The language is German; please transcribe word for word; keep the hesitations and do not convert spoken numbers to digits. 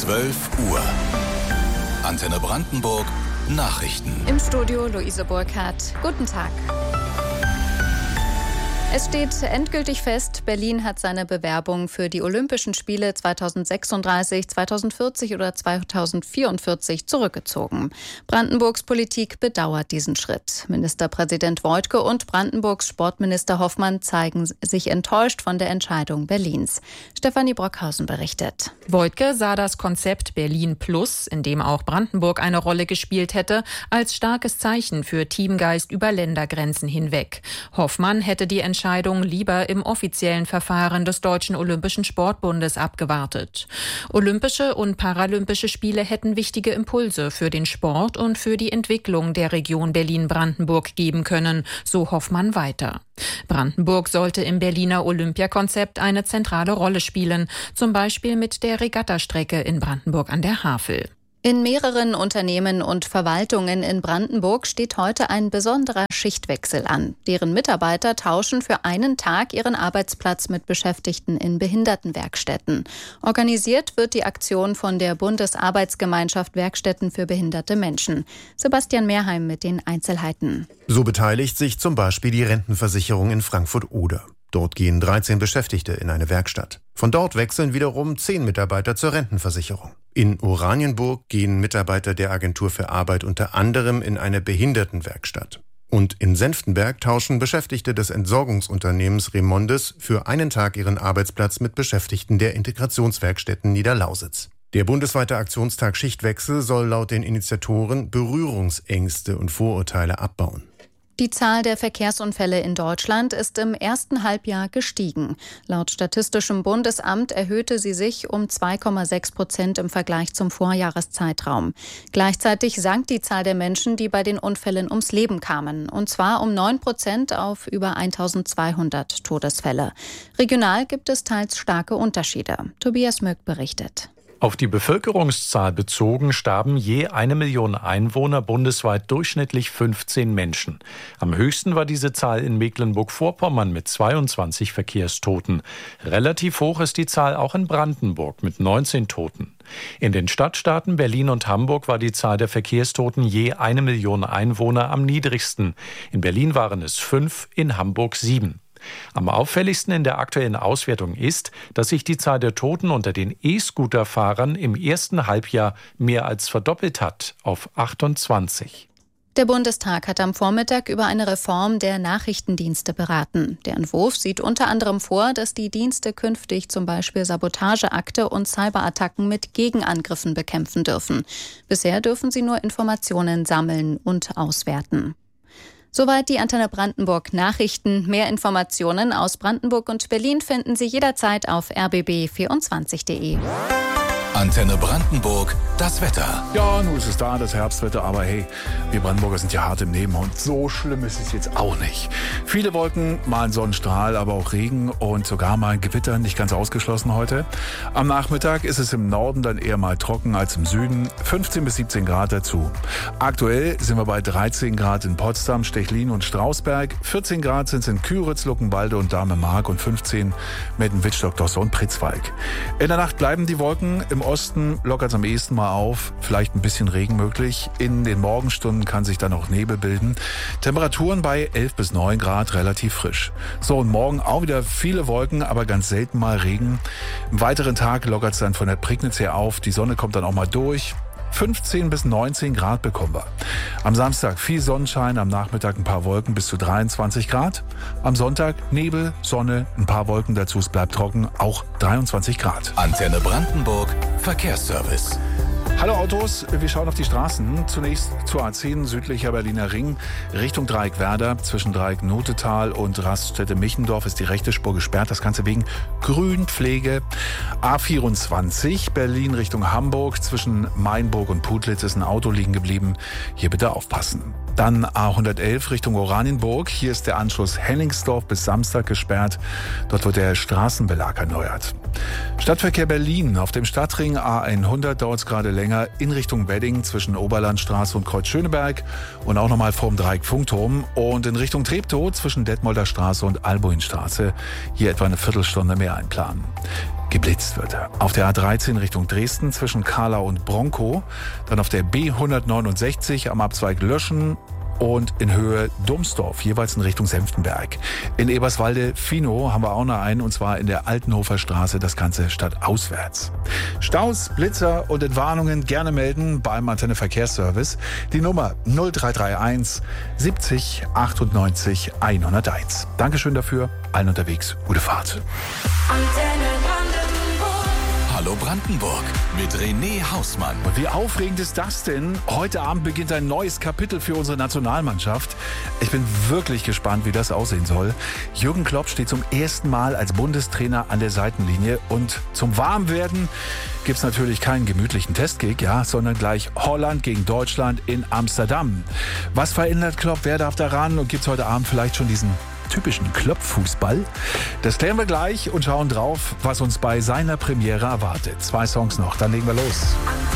zwölf Uhr. Antenne Brandenburg, Nachrichten. Im Studio Luise Burkhardt. Guten Tag. Es steht endgültig fest, Berlin hat seine Bewerbung für die Olympischen Spiele zweitausendsechsunddreißig, zweitausendvierzig oder zweitausendvierundvierzig zurückgezogen. Brandenburgs Politik bedauert diesen Schritt. Ministerpräsident Woidke und Brandenburgs Sportminister Hoffmann zeigen sich enttäuscht von der Entscheidung Berlins. Stefanie Brockhausen berichtet. Woidke sah das Konzept Berlin Plus, in dem auch Brandenburg eine Rolle gespielt hätte, als starkes Zeichen für Teamgeist über Ländergrenzen hinweg. Hoffmann hätte die Entscheidung Entscheidung lieber im offiziellen Verfahren des Deutschen Olympischen Sportbundes abgewartet. Olympische und Paralympische Spiele hätten wichtige Impulse für den Sport und für die Entwicklung der Region Berlin-Brandenburg geben können, so Hoffmann weiter. Brandenburg sollte im Berliner Olympiakonzept eine zentrale Rolle spielen, zum Beispiel mit der Regattastrecke in Brandenburg an der Havel. In mehreren Unternehmen und Verwaltungen in Brandenburg steht heute ein besonderer Schichtwechsel an. Deren Mitarbeiter tauschen für einen Tag ihren Arbeitsplatz mit Beschäftigten in Behindertenwerkstätten. Organisiert wird die Aktion von der Bundesarbeitsgemeinschaft Werkstätten für behinderte Menschen. Sebastian Mehrheim mit den Einzelheiten. So beteiligt sich zum Beispiel die Rentenversicherung in Frankfurt-Oder. Dort gehen dreizehn Beschäftigte in eine Werkstatt. Von dort wechseln wiederum zehn Mitarbeiter zur Rentenversicherung. In Oranienburg gehen Mitarbeiter der Agentur für Arbeit unter anderem in eine Behindertenwerkstatt. Und in Senftenberg tauschen Beschäftigte des Entsorgungsunternehmens Remondes für einen Tag ihren Arbeitsplatz mit Beschäftigten der Integrationswerkstätten Niederlausitz. Der bundesweite Aktionstag Schichtwechsel soll laut den Initiatoren Berührungsängste und Vorurteile abbauen. Die Zahl der Verkehrsunfälle in Deutschland ist im ersten Halbjahr gestiegen. Laut Statistischem Bundesamt erhöhte sie sich um zwei Komma sechs Prozent im Vergleich zum Vorjahreszeitraum. Gleichzeitig sank die Zahl der Menschen, die bei den Unfällen ums Leben kamen, und zwar um neun Prozent auf über eintausendzweihundert Todesfälle. Regional gibt es teils starke Unterschiede. Tobias Möck berichtet. Auf die Bevölkerungszahl bezogen starben je eine Million Einwohner bundesweit durchschnittlich fünfzehn Menschen. Am höchsten war diese Zahl in Mecklenburg-Vorpommern mit zweiundzwanzig Verkehrstoten. Relativ hoch ist die Zahl auch in Brandenburg mit neunzehn Toten. In den Stadtstaaten Berlin und Hamburg war die Zahl der Verkehrstoten je eine Million Einwohner am niedrigsten. In Berlin waren es fünf, in Hamburg sieben. Am auffälligsten in der aktuellen Auswertung ist, dass sich die Zahl der Toten unter den E-Scooter-Fahrern im ersten Halbjahr mehr als verdoppelt hat auf achtundzwanzig. Der Bundestag hat am Vormittag über eine Reform der Nachrichtendienste beraten. Der Entwurf sieht unter anderem vor, dass die Dienste künftig zum Beispiel Sabotageakte und Cyberattacken mit Gegenangriffen bekämpfen dürfen. Bisher dürfen sie nur Informationen sammeln und auswerten. Soweit die Antenne Brandenburg Nachrichten. Mehr Informationen aus Brandenburg und Berlin finden Sie jederzeit auf r b b vierundzwanzig punkt de. Antenne Brandenburg, das Wetter. Ja, nun ist es da, das Herbstwetter, aber hey, wir Brandenburger sind ja hart im Nehmen und so schlimm ist es jetzt auch nicht. Viele Wolken, mal ein Sonnenstrahl, aber auch Regen und sogar mal ein Gewitter, nicht ganz ausgeschlossen heute. Am Nachmittag ist es im Norden dann eher mal trocken als im Süden, fünfzehn bis siebzehn Grad dazu. Aktuell sind wir bei dreizehn Grad in Potsdam, Stechlin und Strausberg, vierzehn Grad sind es in Küritz, Luckenwalde und Dahme-Mark und fünfzehn Metten-Wittstock, Dosse und Pritzwalk. In der Nacht bleiben die Wolken, im Osten lockert es am ehesten mal auf, vielleicht ein bisschen Regen möglich. In den Morgenstunden kann sich dann auch Nebel bilden. Temperaturen bei elf bis neun Grad, relativ frisch. So, und morgen auch wieder viele Wolken, aber ganz selten mal Regen. Im weiteren Tag lockert es dann von der Prignitz her auf. Die Sonne kommt dann auch mal durch. fünfzehn bis neunzehn Grad bekommen wir. Am Samstag viel Sonnenschein, am Nachmittag ein paar Wolken bis zu dreiundzwanzig Grad. Am Sonntag Nebel, Sonne, ein paar Wolken dazu, es bleibt trocken, auch dreiundzwanzig Grad. Antenne Brandenburg, Verkehrsservice. Hallo Autos, wir schauen auf die Straßen. Zunächst zur A zehn südlicher Berliner Ring Richtung Dreieck-Werder. Zwischen Dreieck-Notetal und Raststätte-Michendorf ist die rechte Spur gesperrt. Das Ganze wegen Grünpflege. A vierundzwanzig Berlin Richtung Hamburg. Zwischen Mainburg und Putlitz ist ein Auto liegen geblieben. Hier bitte aufpassen. Dann A hundertelf Richtung Oranienburg. Hier ist der Anschluss Henningsdorf bis Samstag gesperrt. Dort wird der Straßenbelag erneuert. Stadtverkehr Berlin. Auf dem Stadtring A hundert dauert es gerade länger in Richtung Wedding zwischen Oberlandstraße und Kreuz Schöneberg und auch nochmal vorm Dreieck Funkturm und in Richtung Treptow zwischen Detmolder Straße und Albuinstraße. Hier etwa eine Viertelstunde mehr einplanen. geblitzt wird. Auf der A dreizehn Richtung Dresden zwischen Kahlau und Bronkow, dann auf der B hundertneunundsechzig am Abzweig Löschen und in Höhe Domsdorf, jeweils in Richtung Senftenberg. In Eberswalde-Finow haben wir auch noch einen, und zwar in der Altenhofer Straße, das Ganze stadtauswärts. Staus, Blitzer und Entwarnungen gerne melden beim Antenne Verkehrsservice. Die Nummer null drei drei eins siebzig achtundneunzig hunderteins. Dankeschön dafür, allen unterwegs, gute Fahrt. Antenne Hallo Brandenburg mit René Hausmann. Und wie aufregend ist das denn? Heute Abend beginnt ein neues Kapitel für unsere Nationalmannschaft. Ich bin wirklich gespannt, wie das aussehen soll. Jürgen Klopp steht zum ersten Mal als Bundestrainer an der Seitenlinie. Und zum Warmwerden gibt es natürlich keinen gemütlichen Testkick, ja, sondern gleich Holland gegen Deutschland in Amsterdam. Was verändert Klopp? Wer darf daran? Und gibt es heute Abend vielleicht schon diesen typischen Klopp-Fußball? Das klären wir gleich und schauen drauf, was uns bei seiner Premiere erwartet. Zwei Songs noch, dann legen wir los.